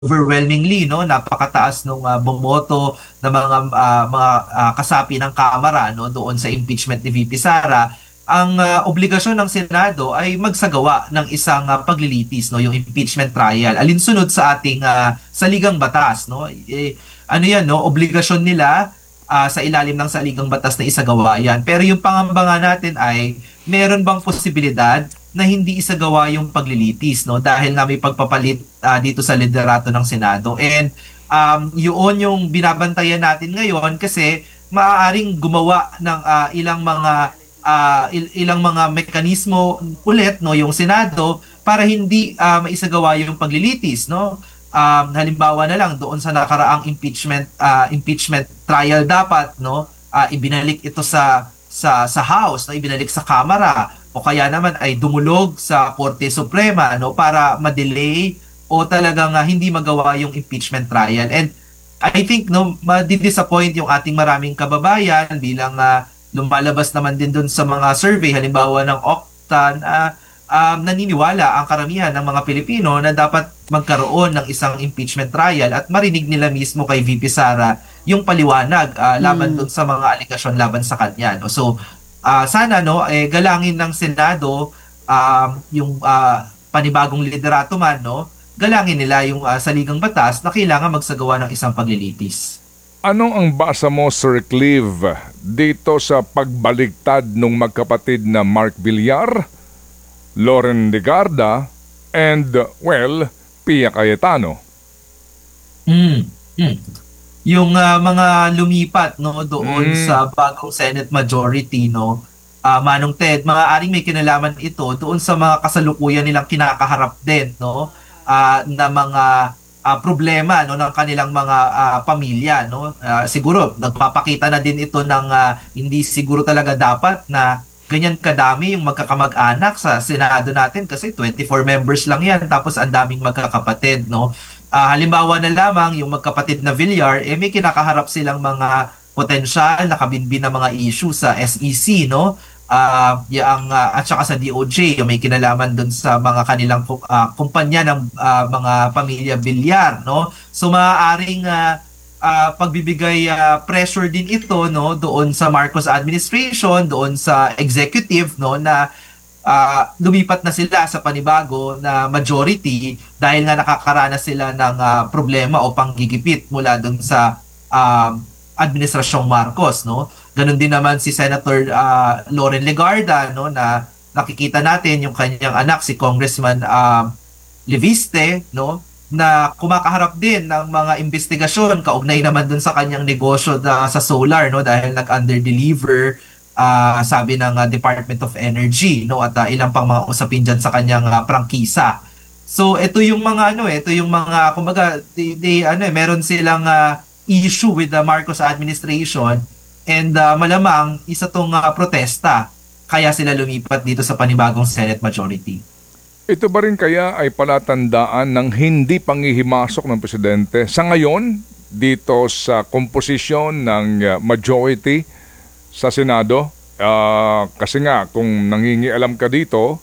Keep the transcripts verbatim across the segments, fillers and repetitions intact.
overwhelmingly, no, napakataas nung uh, bumoto ng mga uh, mga uh, kasapi ng Kamara, no, doon sa impeachment ni V P Sara. Ang uh, obligasyon ng Senado ay magsagawa ng isang uh, paglilitis, no, yung impeachment trial alinsunod sa ating uh, saligang batas, no. Eh, ano yan, no, obligasyon nila uh, sa ilalim ng saligang batas na isagawa yan. Pero yung pangamba nga natin ay meron bang posibilidad na hindi isagawa yung paglilitis, no, dahil nga may pagpapalit uh, dito sa liderato ng Senado. And um, yun yung binabantayan natin ngayon kasi maaaring gumawa ng uh, ilang mga uh, il- ilang mga mekanismo ulit, no, yung Senado para hindi uh, maisagawa yung paglilitis, no. Um, halimbawa na lang doon sa nakaraang impeachment uh, impeachment trial dapat, no, uh, ibinalik ito sa sa sa House, no, ibinalik sa Kamara o kaya naman ay dumulog sa Korte Suprema, no, para ma-delay o talagang uh, hindi magawa yung impeachment trial. And I think, no, ma-disappoint yung ating maraming kababayan bilang uh, lumalabas naman din dun sa mga survey halimbawa ng Octan, uh, um, naniniwala ang karamihan ng mga Pilipino na dapat magkaroon ng isang impeachment trial at marinig nila mismo kay V P Sara yung paliwanag uh, laban Mm. dun sa mga aligasyon laban sa kanya, no. So uh, sana, no, eh, galangin ng Senado um, yung uh, panibagong liderato man, no, galangin nila yung uh, saligang batas na kailangan magsagawa ng isang paglilitis. Ano ang basa mo, Sir Clive, dito sa pagbaligtad ng magkapatid na Mark Villar, Loren Legarda, and, well, Pia Cayetano? Mm. Mm. Yung uh, mga lumipat, no, doon Mm. sa bagong Senate majority, no, uh, Manong Ted, maaaring may kinalaman ito doon sa mga kasalukuyan nilang kinakaharap din, no, uh, na mga uh, problema, no, ng kanilang mga uh, pamilya, no. Uh, siguro nagpapakita na din ito ng uh, hindi siguro talaga dapat na ganyan kadami yung magkakamag-anak sa Senado natin kasi twenty-four members lang yan tapos ang daming magkakapatid, no. Ah, halimbawa na lamang yung magkapatid na Villar, eh may kinakaharap silang mga potensyal na kabinbin na mga issue sa S E C, no? Ah, yang ah, at saka sa D O J, yung may kinalaman dun sa mga kanilang kum- ah, kumpanya ng ah, mga pamilya Villar, no? So maaaring ah, ah, pagbibigay ah, pressure din ito, no, doon sa Marcos administration, doon sa executive, no, na ah, lumipat na sila sa panibago na majority dahil nga nakakaranas sila ng ah, problema o panggigipit mula dun sa um, administrasyong Marcos, no. Ganon din naman si Senator ah, Loren Legarda, no, na nakikita natin yung kanyang anak si Congressman um, Leviste, no, na kumakaharap din ng mga investigasyon kaugnay naman dun sa kanyang negosyo na, sa solar, no, dahil nag-under-deliver ah, sabi ng ah, Department of Energy, no, at ah, ilang pang mga usapin diyan sa kanyang ah, prangkisa. So ito yung mga ano eh, ito yung mga kumbaga they, they ano eh, meron silang ah, issue with the Marcos administration and ah, malamang isa tong ah, protesta kaya sila lumipat dito sa panibagong Senate majority. Ito ba rin kaya ay palatandaan ng hindi panghihimasok ng presidente sa ngayon dito sa komposisyon ng uh, majority sa Senado? Ah, kasi nga, kung nangingialam ka dito,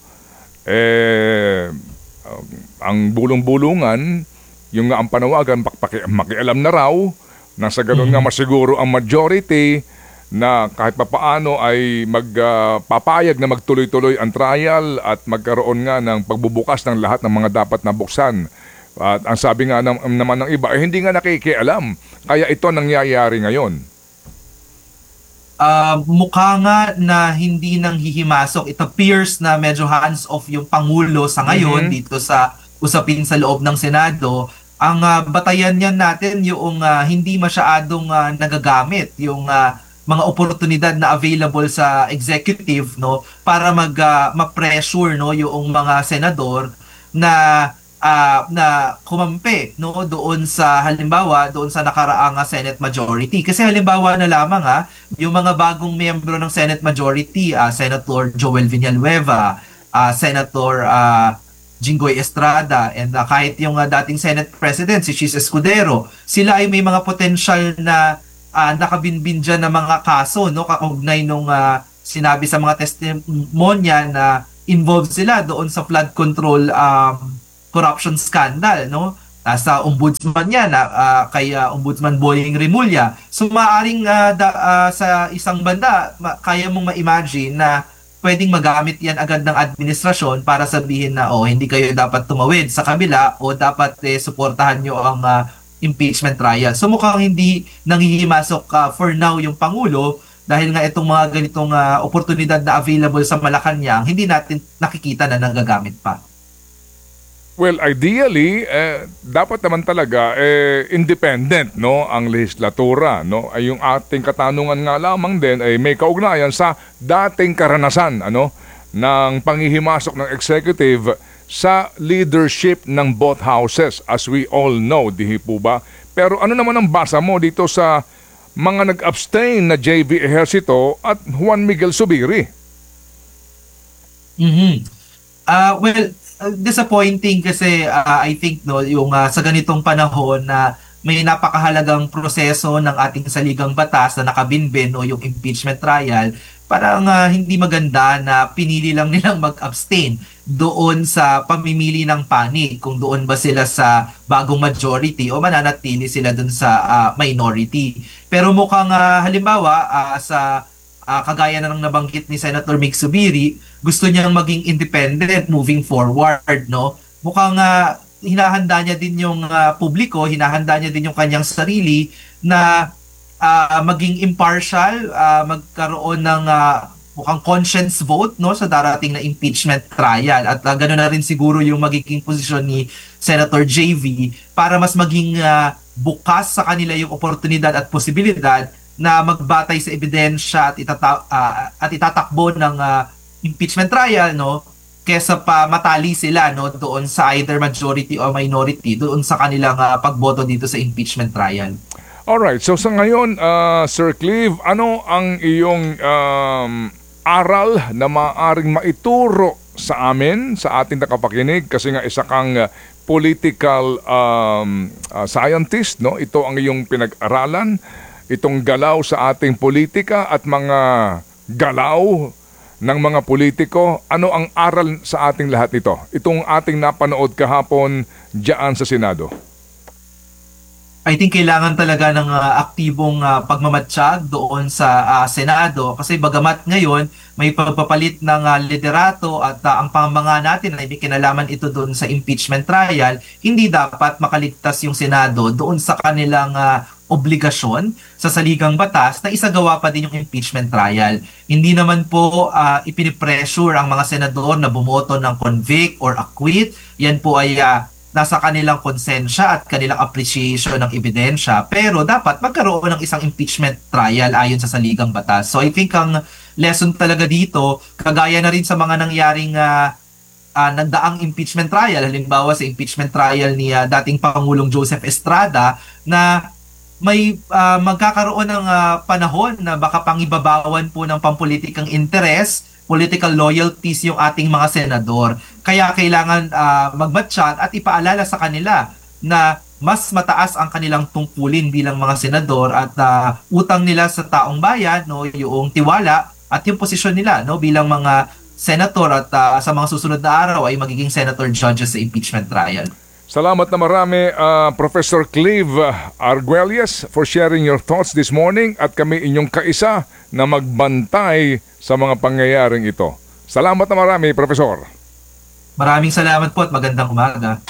eh, um, ang bulong-bulungan, yung nga ang panawagan, pakpaki, makialam na raw, na sa ganun nga masiguro ang majority na kahit papaano ay magpapayag na magtuloy-tuloy ang trial at magkaroon nga ng pagbubukas ng lahat ng mga dapat na buksan. At ang sabi nga nam- naman ng iba, eh, hindi nga nakikialam. Kaya ito nangyayari ngayon. Ah, mukha nga na hindi nang hihimasok. It appears na medyo hands-off yung Pangulo sa ngayon Mhm. dito sa usapin sa loob ng Senado. Ang ah, batayan niyan natin yung ah, hindi masyadong ah, nagagamit yung ah, mga oportunidad na available sa executive, no, para mag ah, ma-pressure, no, yung mga senador na ah, na kumampi, no, doon sa halimbawa doon sa nakaraang ah, Senate majority. Kasi halimbawa na lamang ha, yung mga bagong miyembro ng Senate majority, ah, Senator Joel Villanueva, ah, Senator ah, Jinggoy Estrada, and ah, kahit yung ah, dating Senate President si Chis Escudero, sila ay may mga potential na ah, nakabinbin dyan ng mga kaso, no, kaugnay nung ah, sinabi sa mga testimonya na involved sila doon sa flood control um, corruption scandal, no. ah, sa ombudsman niya na ah, kay ah, Ombudsman Boying Remulla. So maaring ah, da- ah, sa isang banda ma- kaya mong ma-imagine na pwedeng magamit yan agad ng administrasyon para sabihin na oh hindi kayo dapat tumawid sa kabila o dapat eh, suportahan nyo ang ah, impeachment trial. So mukhang hindi nanghihimasok ah, for now yung Pangulo dahil nga itong mga ganitong ah, oportunidad na available sa Malacanang hindi natin nakikita na nagagamit pa. Well, ideally, eh, dapat naman talaga eh, independent, no, ang lehislatura, no. Ay yung ating katanungan nga lamang din ay may kaugnayan sa dating karanasan, ano, ng panghihimasok ng executive sa leadership ng both houses, as we all know, di po ba? Pero ano naman ang basa mo dito sa mga nag-abstain na J V Ejercito at Juan Miguel Zubiri? Mhm. Ah, well, uh, disappointing kasi uh, I think no yung uh, sa ganitong panahon na may napakahalagang proseso ng ating saligang batas na nakabinbin o yung impeachment trial, parang uh, hindi maganda na pinili lang nilang mag-abstain doon sa pamimili ng panig kung doon ba sila sa bagong majority o mananatili sila doon sa uh, minority. Pero mukhang uh, halimbawa uh, sa Ah, kagaya na ng nabanggit ni Senator Mig Zubiri, gusto niyang maging independent moving forward, no? Mukhang uh, hinahanda niya din yung ah, publiko, hinahanda niya din yung kanyang sarili na ah, maging impartial, ah, magkaroon ng ah, mukhang conscience vote no sa darating na impeachment trial at uh, ganoon na rin siguro yung magiging posisyon ni Senator J V para mas maging ah, bukas sa kanila yung oportunidad at posibilidad na magbatay sa ebidensya at itata ah, at itatakbo ng ah, impeachment trial no kesa pa matali sila no doon sa either majority or minority doon sa kanilang ah, pagboto dito sa impeachment trial. Alright, so sa ngayon, uh, Sir Clive, ano ang iyong um, aral na maaaring maituro sa amin, sa ating nakapakinig? Kasi nga isa kang uh, political um, uh, scientist, no? Ito ang iyong pinag-aralan, itong galaw sa ating politika at mga galaw ng mga politiko. Ano ang aral sa ating lahat ito? Itong ating napanood kahapon diyan sa Senado. I think kailangan talaga ng ah, aktibong ah, pagmamatsyag doon sa ah, Senado kasi bagamat ngayon may pagpapalit ng ah, liderato at ah, ang pamanga natin ay may kinalaman ito doon sa impeachment trial, hindi dapat makaligtas yung Senado doon sa kanilang ah, obligasyon sa saligang batas na isagawa pa din yung impeachment trial. Hindi naman po uh, ipinipressure ang mga senador na bumoto ng convict or acquit. Yan po ay uh, nasa kanilang konsensya at kanilang appreciation ng ebidensya. Pero dapat magkaroon ng isang impeachment trial ayon sa saligang batas. So I think ang lesson talaga dito, kagaya na rin sa mga nangyaring uh, uh, nagdaang impeachment trial, halimbawa sa impeachment trial ni uh, dating Pangulong Joseph Estrada, na may uh, magkakaroon ng uh, panahon na baka pangibabawan po ng pampolitikang interes, political loyalties yung ating mga senador. Kaya kailangan uh, magmatsyag at ipaalala sa kanila na mas mataas ang kanilang tungkulin bilang mga senador at uh, utang nila sa taong bayan, no, yung tiwala at yung posisyon nila no, bilang mga senator at uh, sa mga susunod na araw ay magiging senator judges sa impeachment trial. Salamat na marami, uh, Professor Clive Arguelles, for sharing your thoughts this morning at kami inyong kaisa na magbantay sa mga pangyayaring ito. Salamat na marami, Professor. Maraming salamat po at magandang umaga.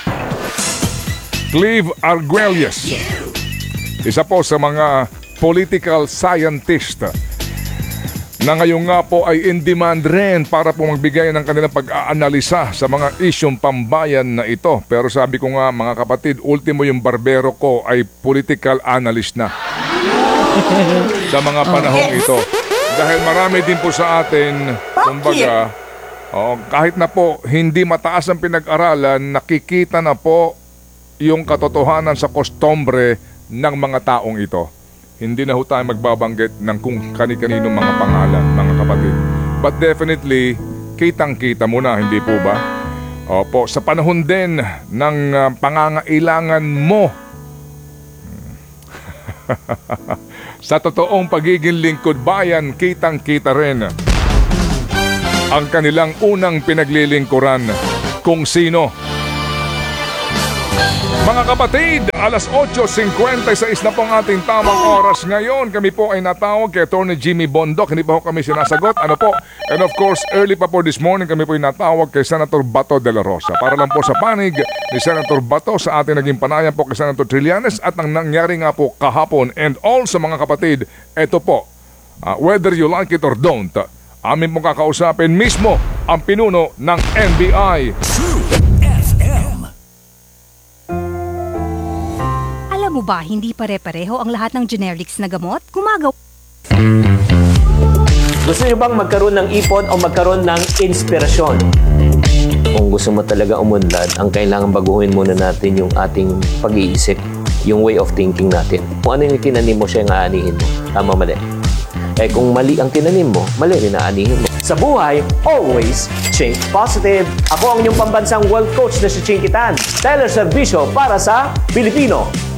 Clive Arguelles, isa po sa mga political scientist na ngayon nga po ay in demand rin para po magbigay ng kanilang pag-aanalisa sa mga isyong pambayan na ito. Pero sabi ko nga mga kapatid, ultimo yung barbero ko ay political analyst na sa mga panahong ito. Dahil marami din po sa atin, kumbaga, oh, kahit na po hindi mataas ang pinag-aralan, nakikita na po yung katotohanan sa kostumbre ng mga taong ito. Hindi na ho tayo magbabanggit ng kung kani-kaninong mga pangalan, mga kapatid. But definitely, kitang-kita mo na, hindi po ba? Opo, sa panahon din ng uh, pangangailangan mo sa totoong pagiging lingkod bayan, kitang-kita rin ang kanilang unang pinaglilingkuran kung sino. Mga kapatid, alas otso singkwentaseis na po ang ating tamang oras ngayon. Kami po ay natawag kay Attorney Jimmy Bondoc. Hindi pa po kami sinasagot. Ano po? And of course, early pa po this morning kami po ay natawag kay Senator Bato de la Rosa. Para lang po sa panig ni Senator Bato sa ating naging panayan po kay Senator Trillanes at ang nangyari nga po kahapon. And also mga kapatid, eto po, uh, whether you like it or don't, uh, amin pong kakausapin mismo ang pinuno ng N B I. Alam mo ba, hindi pare-pareho ang lahat ng generics na gamot? Gumagawa. Gusto niyo bang magkaroon ng ipon o magkaroon ng inspirasyon? Kung gusto mo talaga umunlad, ang kailangan baguhin muna natin yung ating pag-iisip, yung way of thinking natin. Kung ano yung tinanim mo, siya yung aanihin mo. Tama, mali. Eh kung mali ang tinanim mo, mali rin aanihin mo. Sa buhay, always think positive. Ako ang inyong pambansang world coach na si Chinky Tan. Teleservisyo para sa Pilipino.